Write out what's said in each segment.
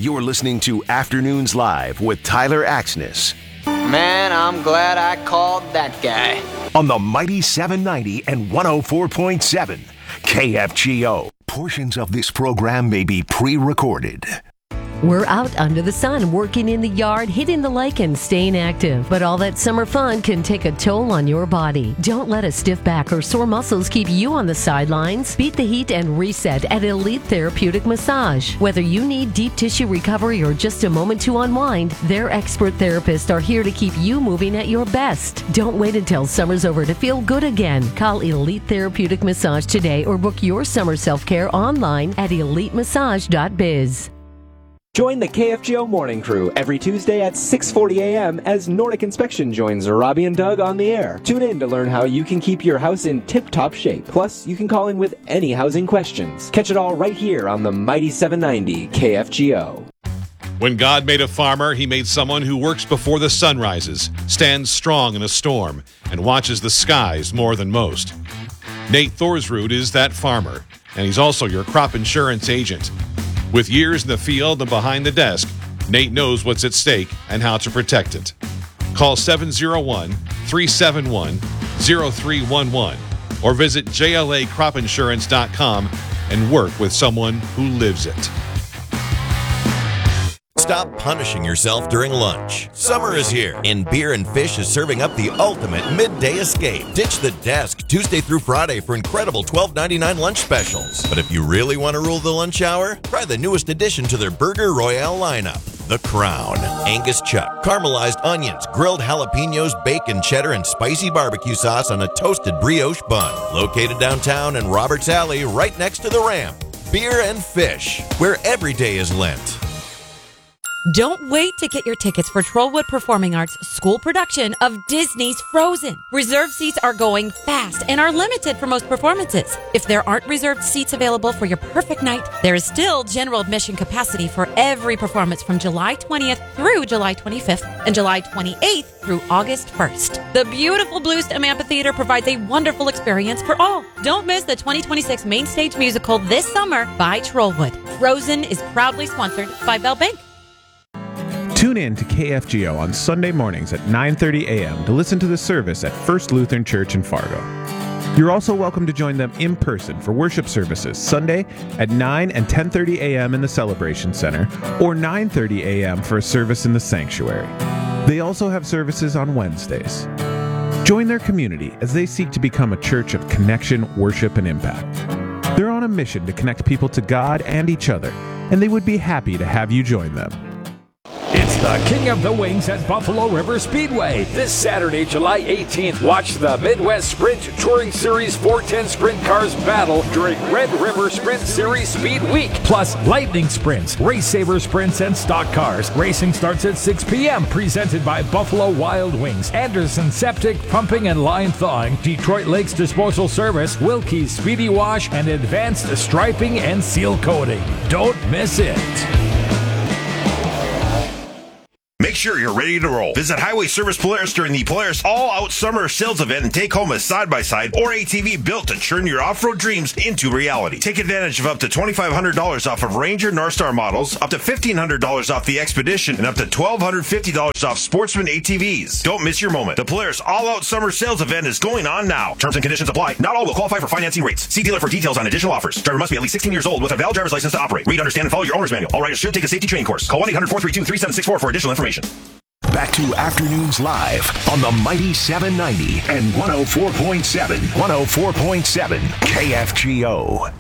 You're listening to Afternoons Live with Tyler Axness. Man, I'm glad I called that guy. On the Mighty 790 and 104.7 KFGO. Portions of this program may be pre-recorded. We're out under the sun, working in the yard, hitting the lake, and staying active. But all that summer fun can take a toll on your body. Don't let a stiff back or sore muscles keep you on the sidelines. Beat the heat and reset at Elite Therapeutic Massage. Whether you need deep tissue recovery or just a moment to unwind, their expert therapists are here to keep you moving at your best. Don't wait until summer's over to feel good again. Call Elite Therapeutic Massage today or book your summer self-care online at elitemassage.biz. Join the KFGO Morning Crew every Tuesday at 6:40 a.m. as Nordic Inspection joins Robbie and Doug on the air. Tune in to learn how you can keep your house in tip-top shape. Plus, you can call in with any housing questions. Catch it all right here on the Mighty 790 KFGO. When God made a farmer, he made someone who works before the sun rises, stands strong in a storm, and watches the skies more than most. Nate Thorsrud is that farmer, and he's also your crop insurance agent. With years in the field and behind the desk, Nate knows what's at stake and how to protect it. Call 701-371-0311 or visit jlacropinsurance.com and work with someone who lives it. Stop punishing yourself during lunch. Summer is here, and Beer and Fish is serving up the ultimate midday escape. Ditch the desk Tuesday through Friday for incredible $12.99 lunch specials. But if you really want to rule the lunch hour, try the newest addition to their Burger Royale lineup, The Crown. Angus chuck, caramelized onions, grilled jalapenos, bacon, cheddar, and spicy barbecue sauce on a toasted brioche bun. Located downtown in Roberts Alley, right next to the ramp. Beer and Fish, where every day is Lent. Don't wait to get your tickets for Trollwood Performing Arts' school production of Disney's Frozen. Reserved seats are going fast and are limited for most performances. If there aren't reserved seats available for your perfect night, there is still general admission capacity for every performance from July 20th through July 25th and July 28th through August 1st. The beautiful Bluestem Amphitheater provides a wonderful experience for all. Don't miss the 2026 main stage musical this summer by Trollwood. Frozen is proudly sponsored by Bell Bank. Tune in to KFGO on Sunday mornings at 9:30 a.m. to listen to the service at First Lutheran Church in Fargo. You're also welcome to join them in person for worship services Sunday at 9 and 10:30 a.m. in the Celebration Center or 9:30 a.m. for a service in the sanctuary. They also have services on Wednesdays. Join their community as they seek to become a church of connection, worship, and impact. They're on a mission to connect people to God and each other, and they would be happy to have you join them. It's the King of the Wings at Buffalo River Speedway. This Saturday, July 18th, watch the Midwest Sprint Touring Series 410 Sprint Cars battle during Red River Sprint Series Speed Week. Plus, lightning sprints, race saver sprints, and stock cars. Racing starts at 6 p.m. Presented by Buffalo Wild Wings, Anderson Septic Pumping and Line Thawing, Detroit Lakes Disposal Service, Wilkie's Speedy Wash, and Advanced Striping and Seal Coating. Don't miss it. Make sure you're ready to roll. Visit Highway Service Polaris during the Polaris All-Out Summer Sales Event and take home a side-by-side or ATV built to turn your off-road dreams into reality. Take advantage of up to $2,500 off of Ranger Northstar models, up to $1,500 off the Expedition, and up to $1,250 off Sportsman ATVs. Don't miss your moment. The Polaris All-Out Summer Sales Event is going on now. Terms and conditions apply. Not all will qualify for financing rates. See dealer for details on additional offers. Driver must be at least 16 years old with a valid driver's license to operate. Read, understand, and follow your owner's manual. All riders should take a safety training course. Call 1-800-432-3764 for additional information. Back to Afternoons Live on the Mighty 790 and 104.7 KFGO.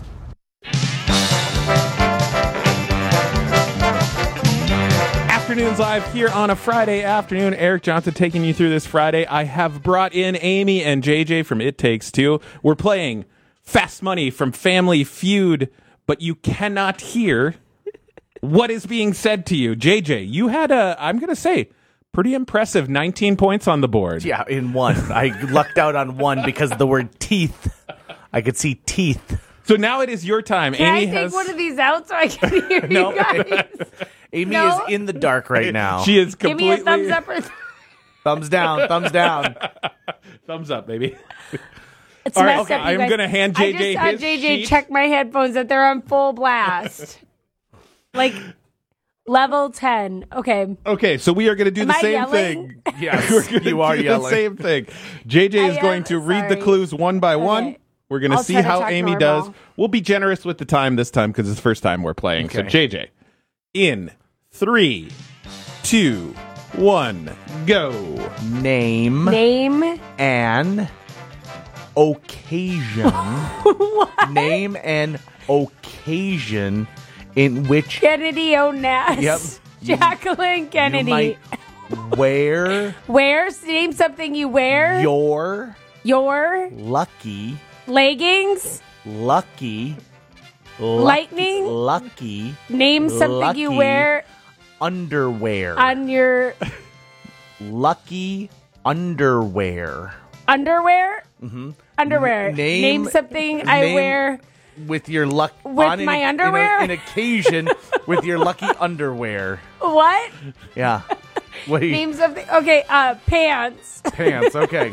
Afternoons Live here on a Friday afternoon. Eric Johnson taking you through this Friday. I have brought in Amy and JJ from It Takes Two. We're playing Fast Money from Family Feud, but you cannot hear what is being said to you. JJ, you had I'm going to say, pretty impressive 19 points on the board. Yeah, in one. I lucked out on one because of the word teeth. I could see teeth. So now it is your time. Can Amy I take one of these out so I can hear you guys? Amy is in the dark right now. She is completely... Give me a thumbs up or... Thumbs down, thumbs down. Thumbs up, baby. It's all right, messed okay, up, you I'm guys. going to hand JJ I just saw his JJ sheet. check my headphones that they're on full blast. Like, Level 10. Okay. Okay, so we are going to do Am the I same yelling? thing. Yes, We're going you to are do yelling. the same thing. JJ is going to read the sorry. clues one by one. Okay. We're going to I'll see try to how talk Amy normal. does. We'll be generous with the time this time because it's the first time we're playing. So, Okay. JJ, in 3, 2, 1, go. Name Name. an occasion. Name an occasion in which Kennedy Onassis. Yep. Jacqueline Kennedy. you might wear Wear. Name something you wear. your Your lucky leggings. lucky Lightning? lucky Name something you lucky wear underwear. on your Lucky underwear. underwear. Mm-hmm. Underwear. Name something I wear. with your luck With on my underwear? an occasion with your lucky underwear. What? Yeah. What do you Name something. Okay. Pants. pants? Okay.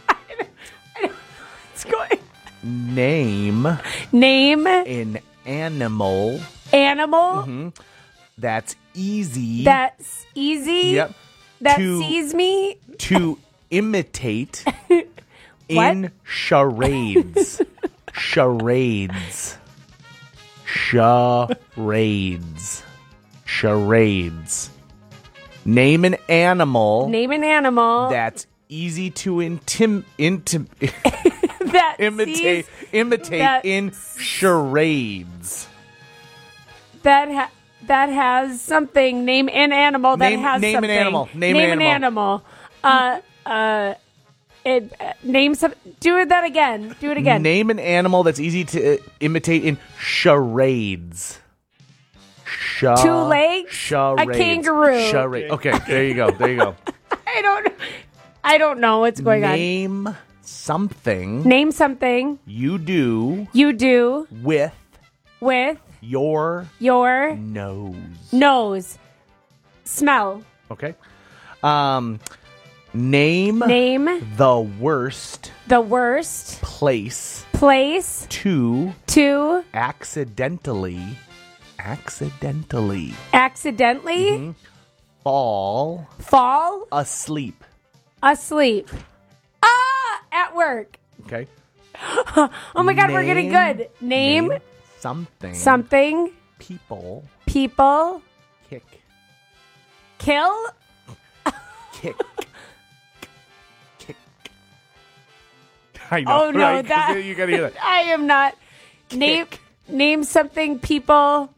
It's going. Name Name an animal animal that's easy. that's easy. Yep. That To- sees me. to imitate What? in charades. Charades. Charades. Charades. Name an animal Name an animal that's easy to that imitate sees, imitate that- in charades. that has something. Name an animal that Name- has name an something. animal. Name an animal. Name some. Do that again. Do it again. Name an animal that's easy to imitate in charades. Two legs? Charades. A kangaroo. Charade. Okay, there you go. There you go. I don't know what's going Name something on. Name something you do you do with with your your nose. nose. Smell. Okay. Name the worst The worst place place to to accidentally fall fall asleep. asleep. At work. Okay. Oh my God, we're getting good. Name something people people kick. kill. Kick. I know. Oh no, right? 'Cause that you gotta hear that. I am not. Name something people.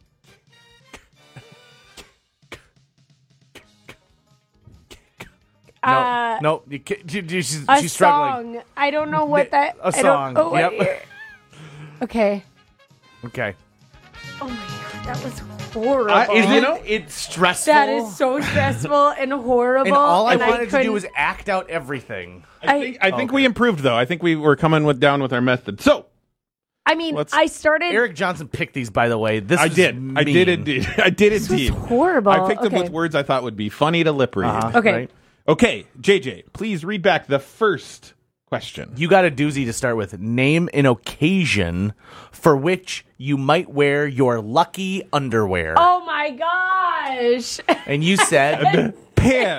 No, she's A struggling. song. I don't know what that. A I don't- song. oh, wait. Yep. Okay. Okay. Oh my God, that was horrible. It's stressful. That is so stressful and horrible. And all I and wanted to do couldn't- was act out everything. I think we improved, though. I think we were coming down with our method. So, I mean, I started. Eric Johnson picked these, by the way. This I was did. mean. I did indeed. I did This was indeed. horrible. I picked them Okay. with words I thought would be funny to lip read. Okay. Right? Okay, JJ, please read back the first question. You got a doozy to start with. Name an occasion for which you might wear your lucky underwear. Oh my gosh. And you said Pants.